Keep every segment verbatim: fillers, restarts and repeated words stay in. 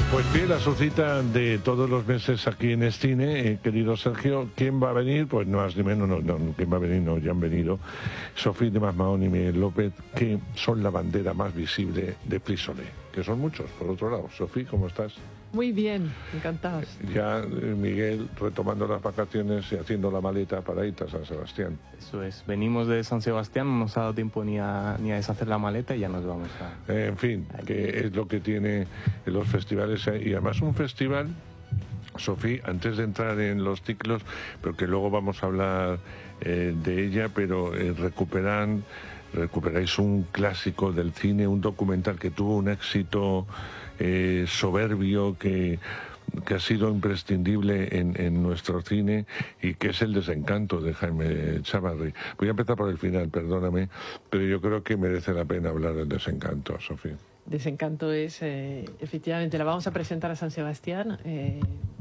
Pues fiel a su cita de todos los meses aquí en Escine, eh, querido Sergio, ¿quién va a venir? Pues no más ni menos, no, no, ¿quién va a venir? No, ya han venido Sofía de Masmaón y Miguel López, que son la bandera más visible de Flisole, que son muchos, por otro lado. Sofía, ¿cómo estás? Muy bien, encantados. Ya, eh, Miguel, retomando las vacaciones y haciendo la maleta para ir a San Sebastián. Eso es, venimos de San Sebastián, no nos ha dado tiempo ni a, ni a deshacer la maleta y ya nos vamos a... Eh, en fin, que es lo que tiene los festivales, y además un festival, Sofía, antes de entrar en los ciclos, porque luego vamos a hablar eh, de ella, pero eh, recuperan, recuperáis un clásico del cine, un documental que tuvo un éxito eh, soberbio, que... que ha sido imprescindible en, en nuestro cine y que es El desencanto de Jaime Chávarri. Voy a empezar por el final, perdóname, pero yo creo que merece la pena hablar del desencanto, Sofía. Desencanto es, eh, efectivamente, la vamos a presentar a San Sebastián. Eh,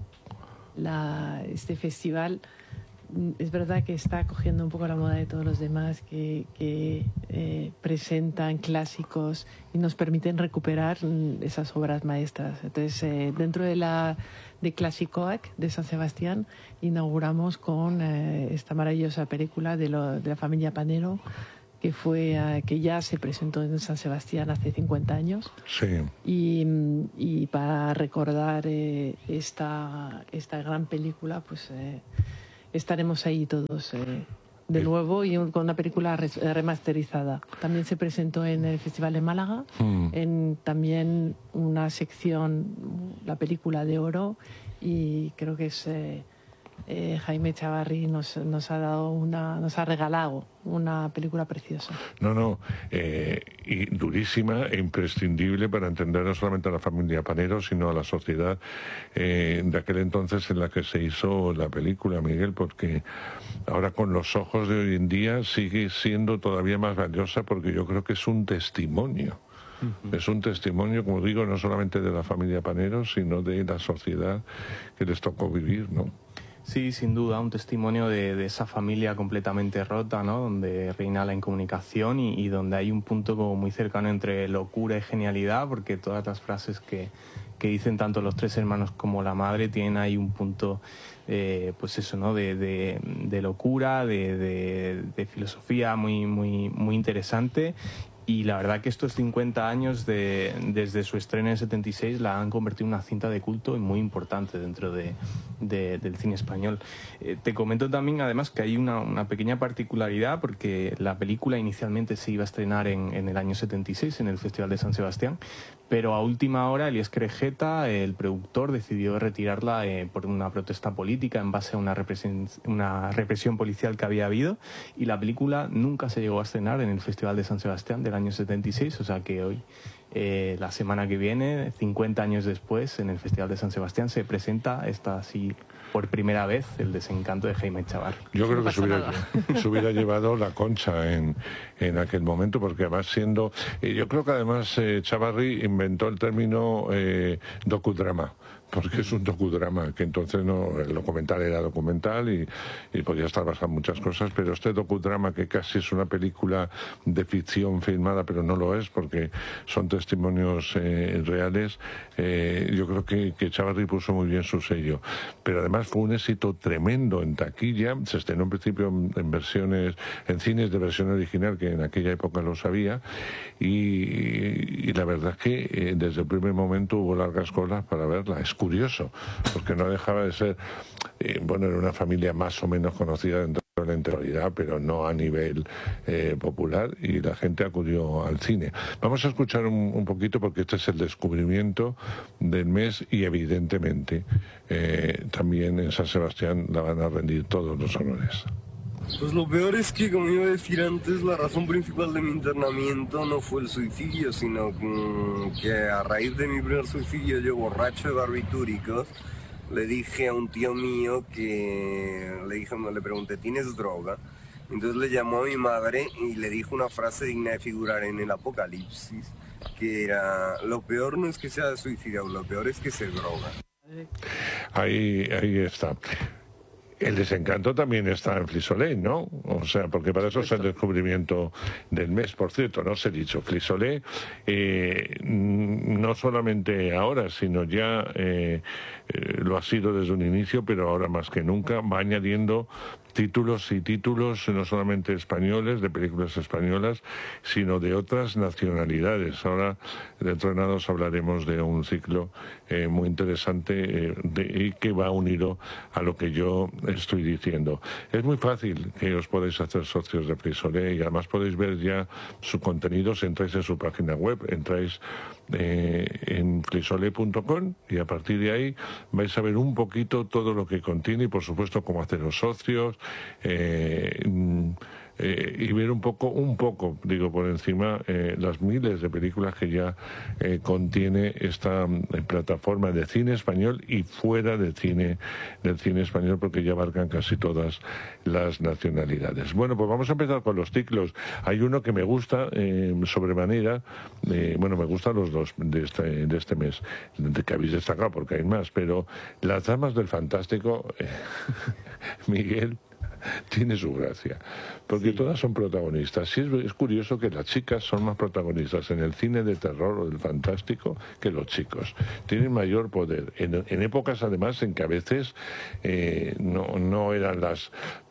la, este festival es verdad que está cogiendo un poco la moda de todos los demás que, que eh, presentan clásicos y nos permiten recuperar esas obras maestras. Entonces, eh, dentro de la de Clasicoac de San Sebastián, inauguramos con eh, esta maravillosa película de, lo, de la familia Panero, que fue uh, que ya se presentó en San Sebastián hace cincuenta años. Sí. Y, y para recordar eh, esta, esta gran película, pues... Eh, estaremos ahí todos eh, de nuevo y un, con una película res, remasterizada. También se presentó en el Festival de Málaga, mm. en también una sección, la película de oro, y creo que es eh, eh, Jaime Chávarri nos, nos ha dado una, nos ha regalado una película preciosa. No, no, eh, y durísima e imprescindible para entender no solamente a la familia Panero, sino a la sociedad eh, de aquel entonces en la que se hizo la película, Miguel, porque ahora con los ojos de hoy en día sigue siendo todavía más valiosa, porque yo creo que es un testimonio. Uh-huh. Es un testimonio, como digo, no solamente de la familia Panero, sino de la sociedad que les tocó vivir, ¿no? Sí, sin duda, un testimonio de, de esa familia completamente rota, ¿no? Donde reina la incomunicación y, y donde hay un punto como muy cercano entre locura y genialidad, porque todas las frases que, que dicen tanto los tres hermanos como la madre tienen ahí un punto, eh, pues eso, ¿no? De, de, de locura, de, de, de filosofía muy, muy, muy interesante. Y la verdad que estos cincuenta años de, desde su estreno en setenta y seis la han convertido en una cinta de culto y muy importante dentro de, de, del cine español. Eh, te comento también además que hay una, una pequeña particularidad, porque la película inicialmente se iba a estrenar en, en el año setenta y seis en el Festival de San Sebastián, pero a última hora Elías Querejeta, el productor, decidió retirarla eh, por una protesta política en base a una represión, una represión policial que había habido, y la película nunca se llegó a estrenar en el Festival de San Sebastián del año setenta y seis, o sea que hoy, eh, la semana que viene, cincuenta años después, en el Festival de San Sebastián se presenta esta así por primera vez El desencanto de Jaime Chávarri. Yo creo no que se hubiera, se hubiera llevado la concha en, en aquel momento, porque además siendo... Eh, yo creo que además eh, Chávarri inventó el término eh, docudrama, porque es un docudrama, que entonces no, el documental era documental y, y podía estar basado en muchas cosas, pero este docudrama, que casi es una película de ficción filmada, pero no lo es, porque son testimonios eh, reales, eh, yo creo que, que Chávarri puso muy bien su sello. Pero además fue un éxito tremendo en taquilla, se estrenó en principio en, en versiones, en cines de versión original, que en aquella época lo sabía, y, y la verdad es que eh, desde el primer momento hubo largas colas para verla. Es curioso, porque no dejaba de ser, eh, bueno, era una familia más o menos conocida dentro de la intelectualidad, pero no a nivel eh, popular, y la gente acudió al cine. Vamos a escuchar un, un poquito, porque este es el descubrimiento del mes, y evidentemente eh, también en San Sebastián la van a rendir todos los honores. Pues lo peor es que, como iba a decir antes, la razón principal de mi internamiento no fue el suicidio, sino que a raíz de mi primer suicidio, yo borracho de barbitúricos, le dije a un tío mío que, le dije, le pregunté, ¿tienes droga? Entonces le llamó a mi madre y le dijo una frase digna de figurar en el Apocalipsis, que era, lo peor no es que sea suicidado, lo peor es que se droga. Ahí, ahí está. El desencanto también está en Flisolé, ¿no? O sea, porque para eso es el descubrimiento del mes. Por cierto, no os he dicho, Flisolé eh, no solamente ahora, sino ya eh, eh, lo ha sido desde un inicio, pero ahora más que nunca va añadiendo títulos y títulos no solamente españoles, de películas españolas, sino de otras nacionalidades. Ahora, dentro de nada, os hablaremos de un ciclo eh, muy interesante eh, de, y que va unido a lo que yo estoy diciendo. Es muy fácil que os podéis hacer socios de Flisolé y además podéis ver ya su contenido si entráis en su página web, entráis eh, en flisolé punto com y a partir de ahí vais a ver un poquito todo lo que contiene y por supuesto cómo haceros socios, eh, eh, y ver un poco, un poco, digo por encima, eh, las miles de películas que ya eh, contiene esta eh, plataforma de cine español y fuera del cine, del cine español, porque ya abarcan casi todas las nacionalidades. Bueno, pues vamos a empezar con los ciclos. Hay uno que me gusta eh, sobremanera, eh, bueno, me gustan los dos de este, de este mes, de que habéis destacado, porque hay más, pero Las Damas del Fantástico, eh, Miguel, tiene su gracia, porque sí, todas son protagonistas. Sí, es, es curioso que las chicas son más protagonistas en el cine de terror o del fantástico que los chicos. Tienen mayor poder. En, en épocas, además, en que a veces eh, no, no eran las,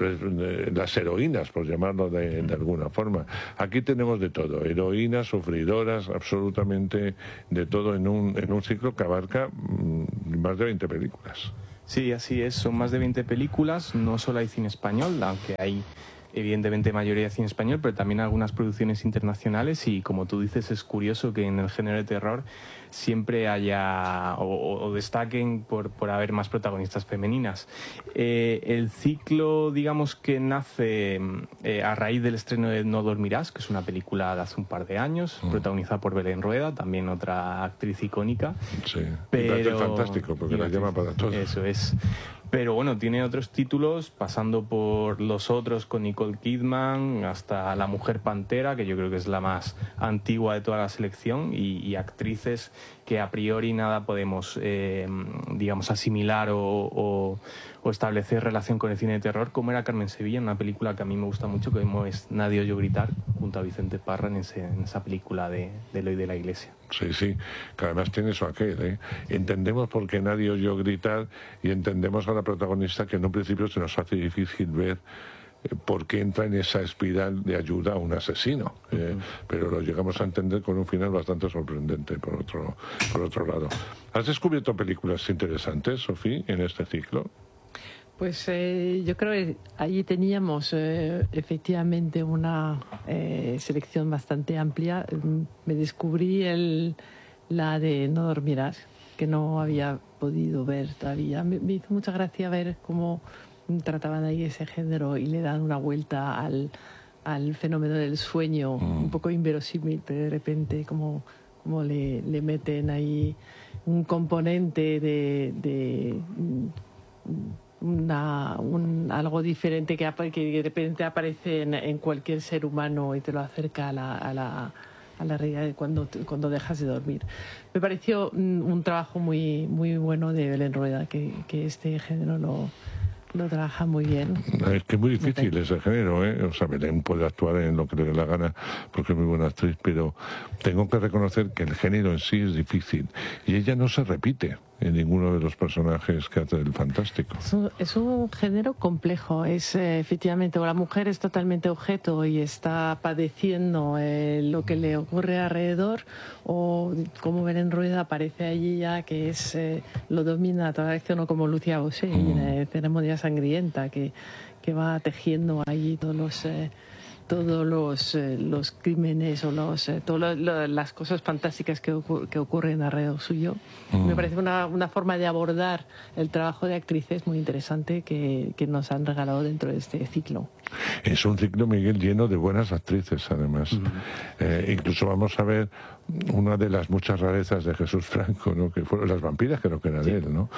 las heroínas, por llamarlo de, de alguna forma. Aquí tenemos de todo, heroínas, sufridoras, absolutamente de todo en un, en un ciclo que abarca mmm, más de veinte películas. Sí, así es, son más de veinte películas, no solo hay cine español, aunque hay evidentemente mayoría de cine español, pero también algunas producciones internacionales y como tú dices es curioso que en el género de terror siempre haya o, o destaquen por, por haber más protagonistas femeninas. Eh, el ciclo, digamos que nace eh, a raíz del estreno de No dormirás, que es una película de hace un par de años, mm. protagonizada por Belén Rueda, también otra actriz icónica. Sí, pero... y fantástico, porque la llama para todo. Eso es. Pero bueno, tiene otros títulos, pasando por Los Otros con Nicole Kidman, hasta La Mujer Pantera, que yo creo que es la más antigua de toda la selección, y, y actrices que a priori nada podemos, eh, digamos, asimilar o, o, o establecer relación con el cine de terror, como era Carmen Sevilla, en una película que a mí me gusta mucho, que es Nadie oyó gritar, junto a Vicente Parra en, ese, en esa película de, de Eloy de la Iglesia. Sí, sí, que además tiene eso aquel, ¿eh? Entendemos por qué Nadie oyó gritar y entendemos a la protagonista que en un principio se nos hace difícil ver por qué entra en esa espiral de ayuda a un asesino, eh, uh-huh. pero lo llegamos a entender con un final bastante sorprendente por otro, por otro lado. ¿Has descubierto películas interesantes, Sofía, en este ciclo? Pues eh, yo creo que allí teníamos eh, efectivamente una eh, selección bastante amplia. Me descubrí el, la de No dormirás, que no había podido ver todavía. Me, me hizo mucha gracia ver cómo trataban ahí ese género y le dan una vuelta al, al fenómeno del sueño, mm. un poco inverosímil, pero de repente como, como le, le meten ahí un componente de... de Una, un, algo diferente que, que de repente aparece en, en cualquier ser humano y te lo acerca a la, a la, a la realidad de cuando, cuando dejas de dormir. Me pareció un, un trabajo muy, muy bueno de Belén Rueda, que, que este género lo, lo trabaja muy bien. Es que es muy difícil ese género, ¿eh? O sea, Belén puede actuar en lo que le dé la gana porque es muy buena actriz, pero tengo que reconocer que el género en sí es difícil y ella no se repite en ninguno de los personajes que hace del fantástico. Es un, es un género complejo, es eh, efectivamente, la mujer es totalmente objeto y está padeciendo eh, lo que le ocurre alrededor, o como Belén Rueda aparece allí ya que es eh, lo domina toda la acción, o como Lucía Bosé mm. en Ceremonia Sangrienta, que, que va tejiendo allí todos los... Eh, todos los, eh, los crímenes o los, eh, todas lo, las cosas fantásticas que, ocur que ocurren alrededor suyo. Mm. Me parece una, una forma de abordar el trabajo de actrices muy interesante que, que nos han regalado dentro de este ciclo. Es un ciclo, Miguel, lleno de buenas actrices, además. Mm. Eh, incluso vamos a ver una de las muchas rarezas de Jesús Franco, ¿no? Que fueron las vampiras, creo que era de él, ¿no?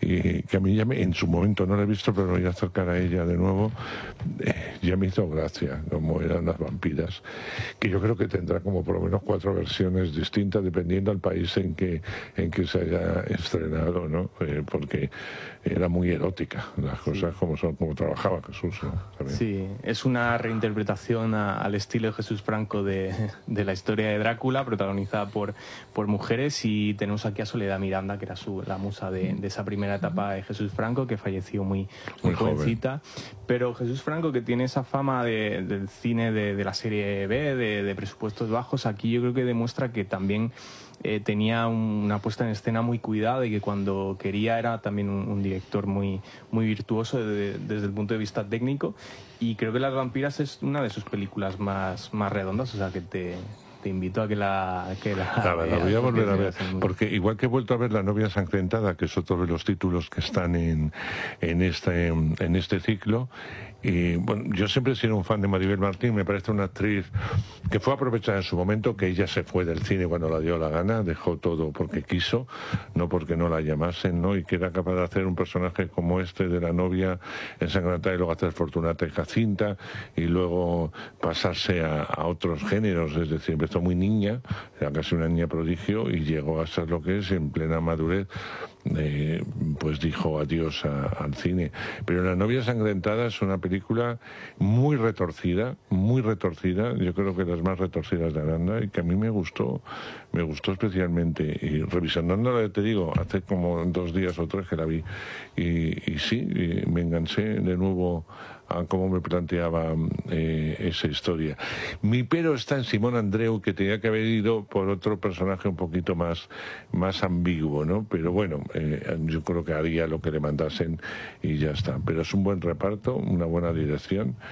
Y que a mí ya me, en su momento no la he visto, pero me voy a acercar a ella de nuevo, eh, ya me hizo gracia como eran las vampiras, que yo creo que tendrá como por lo menos cuatro versiones distintas dependiendo del país en que, en que se haya estrenado, ¿no? Eh, porque era muy erótica, las cosas sí. como son, como trabajaba Jesús, ¿no? También. Sí, es una reinterpretación a, al estilo de Jesús Franco de, de la historia de Drácula, protagonizada por, por mujeres, y tenemos aquí a Soledad Miranda, que era su, la musa de, de esa primera etapa de Jesús Franco, que falleció muy, muy, muy jovencita. Joven. Pero Jesús Franco, que tiene esa fama de, del cine de, de la serie B, de, de presupuestos bajos, aquí yo creo que demuestra que también Eh, tenía un, una puesta en escena muy cuidada y que cuando quería era también un, un director muy, muy virtuoso de, de, desde el punto de vista técnico, y creo que Las vampiras es una de sus películas más, más redondas, o sea que te... te invito a que la... Que la, la, la voy a volver a ver, porque igual que he vuelto a ver La novia ensangrentada, que es otro de los títulos que están en, en, este, en este ciclo, y bueno, yo siempre he sido un fan de Maribel Martín, me parece una actriz que fue aprovechada en su momento, que ella se fue del cine cuando la dio la gana, dejó todo porque quiso, no porque no la llamasen, ¿no? Y que era capaz de hacer un personaje como este de la novia ensangrentada y luego hacer Fortunata y Jacinta y luego pasarse a, a otros géneros, es decir, empezó muy niña, era casi una niña prodigio y llegó a ser lo que es en plena madurez. Eh, pues dijo adiós a, al cine. Pero La novia ensangrentada es una película muy retorcida, muy retorcida, yo creo que las más retorcidas de Aranda, y que a mí me gustó, me gustó especialmente. Y revisándola, te digo, hace como dos días o tres que la vi, y, y sí, y me enganché de nuevo a cómo me planteaba eh, esa historia. Mi pero está en Simón Andreu, que tenía que haber ido por otro personaje un poquito más, más ambiguo, ¿no? Pero bueno, eh, yo creo que haría lo que le mandasen y ya está. Pero es un buen reparto, una buena dirección.